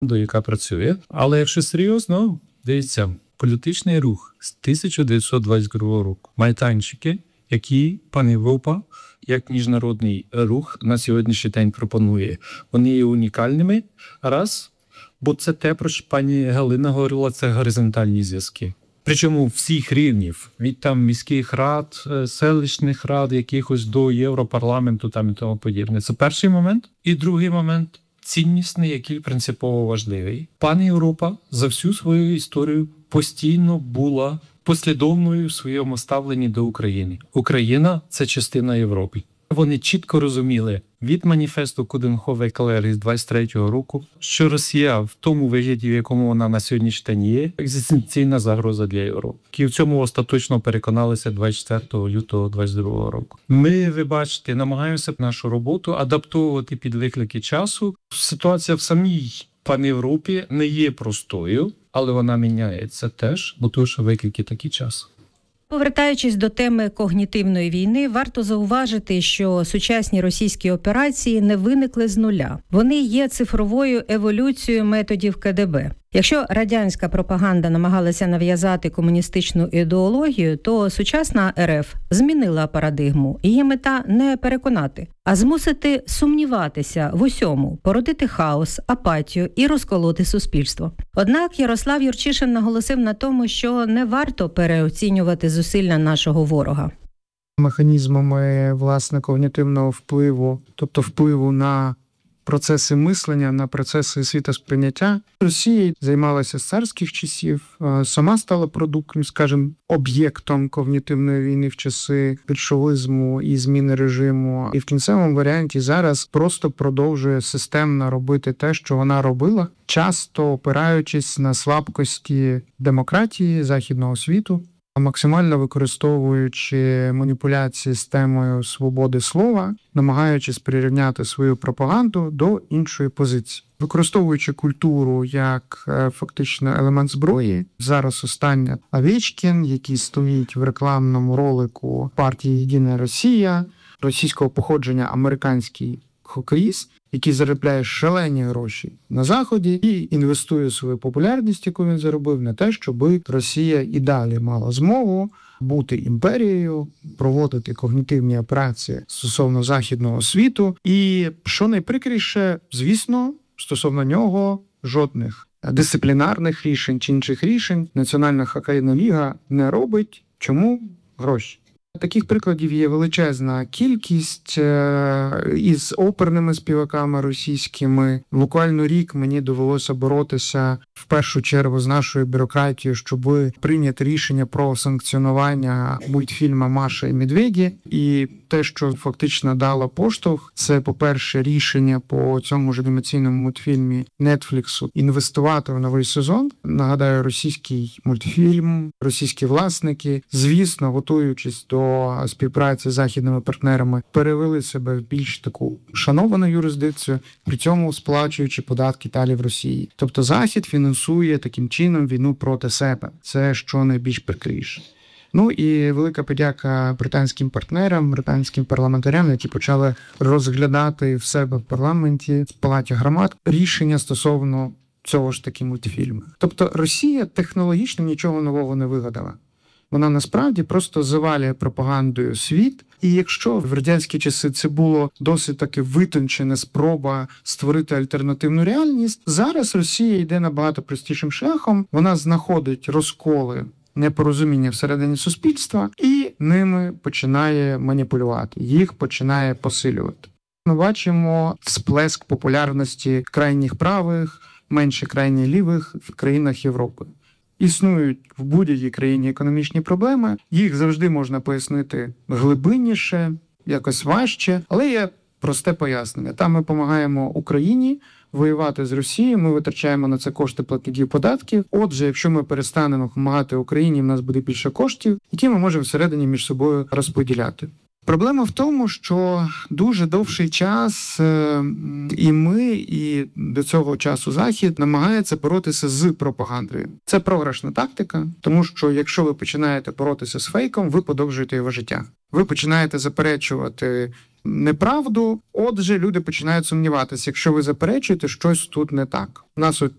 яка працює. Але якщо серйозно, дивіться, політичний рух з 1922 року. Майданчики, які пан Європа, як міжнародний рух на сьогоднішній день пропонує. Вони є унікальними. Раз, бо це те, про що пані Галина говорила, це горизонтальні зв'язки. Причому всіх рівнів, від там міських рад, селищних рад, якихось до Європарламенту там і тому подібне. Це перший момент. І другий момент – ціннісний, який принципово важливий. Пані Європа за всю свою історію постійно була послідовною в своєму ставленні до України. Україна – це частина Європи. Вони чітко розуміли від маніфесту Куденховер-Калери з 23-го року, що Росія в тому вигляді, в якому вона на сьогоднішній день є, екзистенційна загроза для Європи. І в цьому остаточно переконалися 24 лютого 22-го року. Ми, ви бачите, намагаємося нашу роботу адаптовувати під виклики часу. Ситуація в самій панєвропі не є простою, але вона міняється теж, бо тому що виклики такі часу. Повертаючись до теми когнітивної війни, варто зауважити, що сучасні російські операції не виникли з нуля. Вони є цифровою еволюцією методів КДБ. Якщо радянська пропаганда намагалася нав'язати комуністичну ідеологію, то сучасна РФ змінила парадигму. Її мета не переконати, а змусити сумніватися в усьому, породити хаос, апатію і розколоти суспільство. Однак Ярослав Юрчишин наголосив на тому, що не варто переоцінювати зусилля нашого ворога. Механізмами, власне, когнітивного впливу, тобто впливу на процеси мислення, на процеси світосприйняття. Росія займалася з царських часів, сама стала продуктом, скажімо, об'єктом когнітивної війни в часи більшовизму і зміни режиму. І в кінцевому варіанті зараз просто продовжує системно робити те, що вона робила, часто опираючись на слабкості демократії західного світу, максимально використовуючи маніпуляції з темою свободи слова, намагаючись прирівняти свою пропаганду до іншої позиції. Використовуючи культуру як фактично елемент зброї, зараз останнє Овечкін, який стоїть в рекламному ролику партії «Єдина Росія», російського походження американський хокеїст, який заробляє шалені гроші на Заході і інвестує свою популярність, яку він заробив, на те, щоб Росія і далі мала змогу бути імперією, проводити когнітивні операції стосовно західного світу. І, що найприкріше, звісно, стосовно нього жодних дисциплінарних рішень чи інших рішень Національна хокейна ліга не робить. Чому? Гроші. Таких прикладів є величезна кількість із оперними співаками російськими. Буквально рік мені довелося боротися в першу чергу з нашою бюрократією, щоб прийняти рішення про санкціонування мультфільму «Маша і Медведі». І те, що фактично дало поштовх, це, по-перше, рішення по цьому ж анімаційному мультфільмі Netflix інвестувати в новий сезон. Нагадаю, російський мультфільм, російські власники, звісно, готуючись до співпраці з західними партнерами, перевели себе в більш таку шановану юрисдикцію, при цьому сплачуючи податки далі в Росії. Тобто Захід фінансує таким чином війну проти себе. Це що найбільш прикріше. Ну і велика подяка британським партнерам, британським парламентарям, які почали розглядати в себе в парламенті, в Палаті громад, рішення стосовно цього ж таки мультфільму. Тобто Росія технологічно нічого нового не вигадала. Вона насправді просто завалює пропагандою світ. І якщо в радянські часи це було досить таки витончена спроба створити альтернативну реальність, зараз Росія йде набагато простішим шляхом. Вона знаходить розколи, непорозуміння всередині суспільства і ними починає маніпулювати, їх починає посилювати. Ми бачимо сплеск популярності крайніх правих, менше крайніх лівих в країнах Європи. Існують в будь-якій країні економічні проблеми, їх завжди можна пояснити глибинніше, якось важче, але є просте пояснення. Там ми допомагаємо Україні воювати з Росією, ми витрачаємо на це кошти платників податків. Отже, якщо ми перестанемо допомагати Україні, в нас буде більше коштів, які ми можемо всередині між собою розподіляти. Проблема в тому, що дуже довший час і ми, і до цього часу Захід намагається боротися з пропагандою. Це програшна тактика, тому що якщо ви починаєте боротися з фейком, ви подовжуєте його життя. Ви починаєте заперечувати неправду, отже, люди починають сумніватися, якщо ви заперечуєте, щось тут не так. У нас от